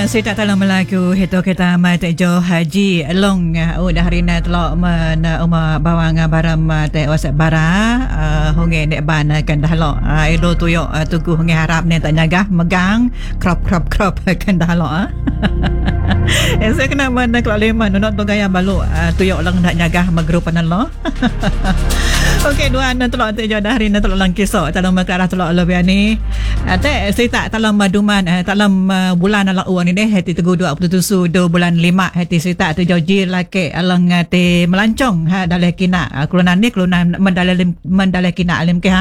saya tak tahu melaku hito kita mate jo haji long dah hari na telok men bawang baram te wasap bara honge nek ban kan dah lo elo tuyok tugu honge harap ne tak nyagah megang crop kan dah lo saya kena men kelak leman nak tu gaya baluk tuyok lang nak nyagah magrup panan lo. Okey duan telok te jo dah hari na telok lang kisok dalam makarah telok lebih ni te saya tak dalam maduman dalam bulan ala uang ni hati teguh 27 bulan 5 hati sita tu joji laki alang te melancong dalai kina kelunan mendalai kina alim ke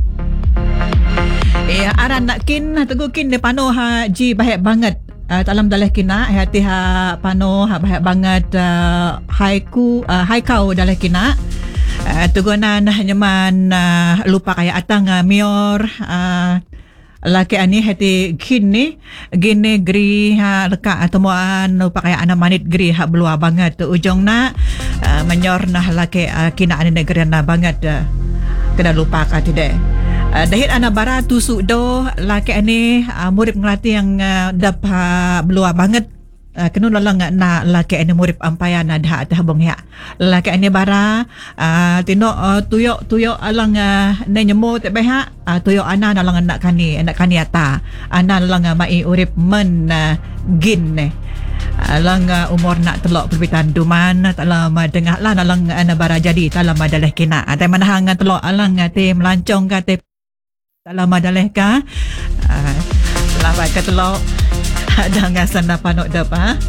aran nak kin teguh kin de pano ji baik banget dalam dalai kina hati pano baik banget haikau dalai kina tugunan nyaman lupa kaya atang mior laki ani hati gini gri leka temuan lupa kaya ana manit gri belua banget ujung na menyor nah laki kina ani negeri na banget kena lupa ka tidak dahit ana bara tusuk do laki ani murid ngelati yang dap belua banget kenu lalang na laki ani murid ampayan ada bong ya laki ani bara tino tuyok alang ne nyemo te beha tuyok ana lalang anak kani ata ana lalang mai urip men gin ne alang umur nak telok perbitan duman dalam dengah lah alang ana bara jadi dalam adalah kina ate manahang telok alang te melancong ka te dalam adalah ka lawan ka telok ada ngasan apa nak dapat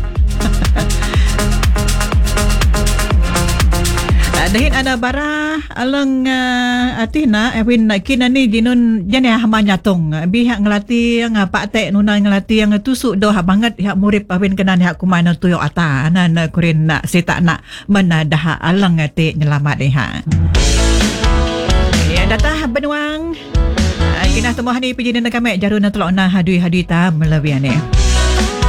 dahin ada bara alang atina win kina ni jinun jane hamanyatong bihak ngelati yang pak tek nuna ngelati yang tusuk doh banget hak murip awin kenan hak kumana tuyo ata anan kurin nak sita nak menadah alang tek nyelamat deha ya datah benuang kina temu hari pijin nak kami jaruna telok na hadui ta melebihan ni